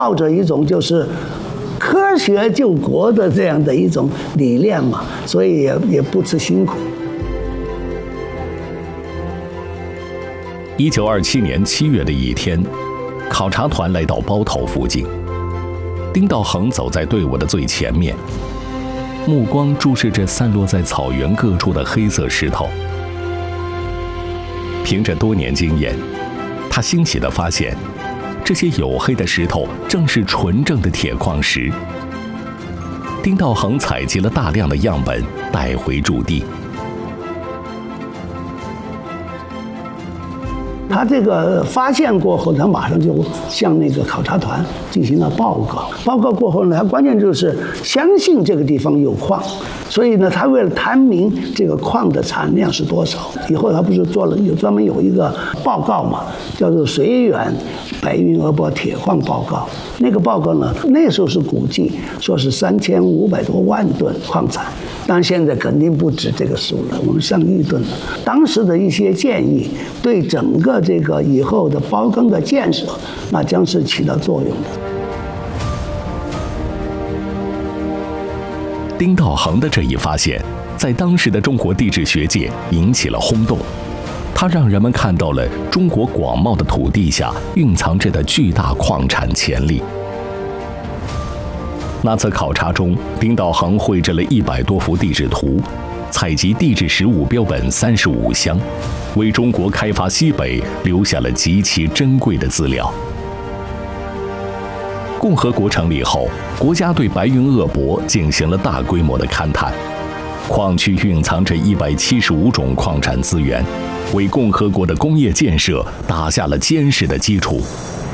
抱着一种就是科学救国的这样的一种理念嘛，所以也不辞辛苦。 1927年7月的一天，考察团来到包头附近，丁道衡走在队伍的最前面，目光注视着散落在草原各处的黑色石头。凭着多年经验，他欣喜地发现，这些黝黑的石头正是纯正的铁矿石。丁道衡采集了大量的样本带回驻地。 他这个发现过后，他马上就向那个考察团进行了报告。报告过后呢，他关键就是相信这个地方有矿，所以呢，他为了探明这个矿的产量是多少，以后他不是做了专门有一个报告嘛，叫做《绥远白云鄂博铁矿报告》。那个报告呢，那时候是估计说是3500多万吨矿产。当然，现在肯定不止这个数了，我们上亿吨了。当时的一些建议，对整个这个以后的包庚的建设，那将是起到作用的。 丁道衡的这一发现，在当时的中国地质学界引起了轰动，它让人们看到了中国广袤的土地下蕴藏着的巨大矿产潜力。那次考察中，丁道衡绘制了100多幅地质图，采集地质实物标本35箱，为中国开发西北留下了极其珍贵的资料。共和国成立后，国家对白云鄂博进行了大规模的勘探，矿区蕴藏着175种矿产资源，为共和国的工业建设打下了坚实的基础。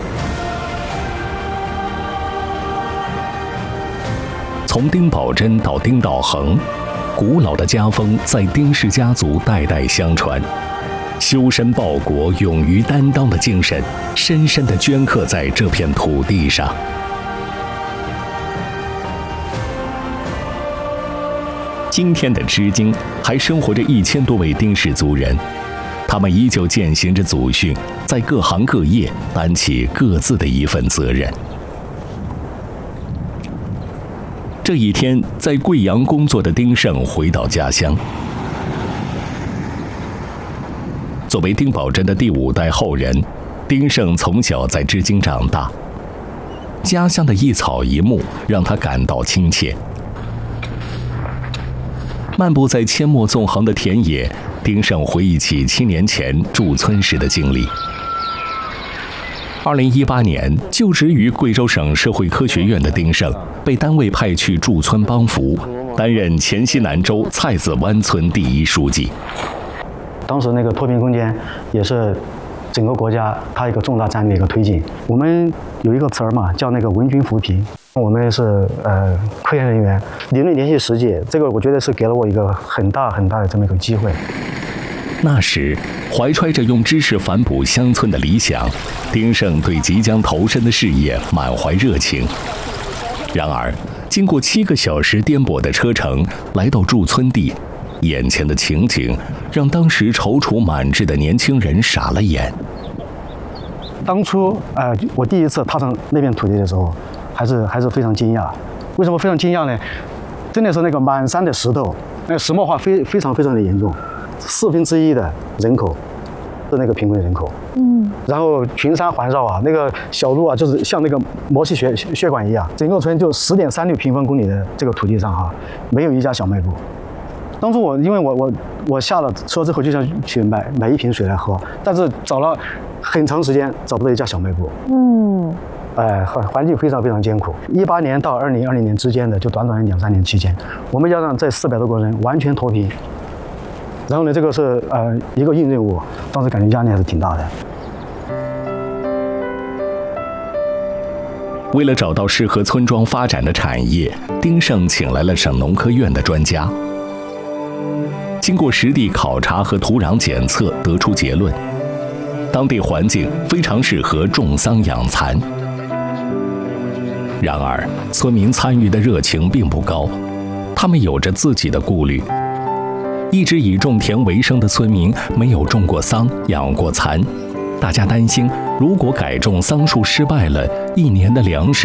从丁宝桢到丁道衡，古老的家风在丁氏家族代代相传，修身报国、勇于担当的精神深深地镌刻在这片土地上。今天的织金还生活着1000多位丁氏族人，他们依旧践行着祖训，在各行各业担起各自的一份责任。这一天，在贵阳工作的丁胜回到家乡。作为丁宝桢的第5代后人，丁胜从小在织金长大，家乡的一草一木让他感到亲切。漫步在阡陌纵横的田野，丁胜回忆起7年前驻村时的经历。2018年，就职于贵州省社会科学院的丁胜，被单位派去驻村帮扶，担任黔西南州蔡子湾村第1书记。 当时那个脱贫攻坚也是整个国家它一个重大战略一个推进。我们有一个词儿嘛，叫那个文军扶贫。我们是科研人员，理论联系实际，这个我觉得是给了我一个很大的这么一个机会。 那时，怀揣着用知识反哺乡村的理想，丁胜对即将投身的事业满怀热情。然而，经过7个小时颠簸的车程，来到驻村地，眼前的情景让当时踌躇满志的年轻人傻了眼。 当初我第一次踏上那片土地的时候，还是非常惊讶。为什么非常惊讶呢？真的是那个满山的石头，那个石墨化非常的严重。1/4的人口是那个贫困人口，然后群山环绕啊，那个小路啊，就是像那个毛细血管一样，整个村就10.36平方公里的这个土地上哈，没有一家小卖部。当初因为我下了车之后就想去买一瓶水来喝，但是找了很长时间找不到一家小卖部。环境非常艰苦。18年到2020年之间的就短2-3年期间，我们要让这400多个人完全脱贫。然后呢，这个是一个硬任务，当时感觉压力还是挺大的。 为了找到适合村庄发展的产业，丁胜请来了省农科院的专家。经过实地考察和土壤检测，得出结论：当地环境非常适合种桑养蚕。然而，村民参与的热情并不高，他们有着自己的顾虑。一直以种田为生的村民没有种过桑，养过蚕，大家担心，如果改种桑树失败了，1年的粮食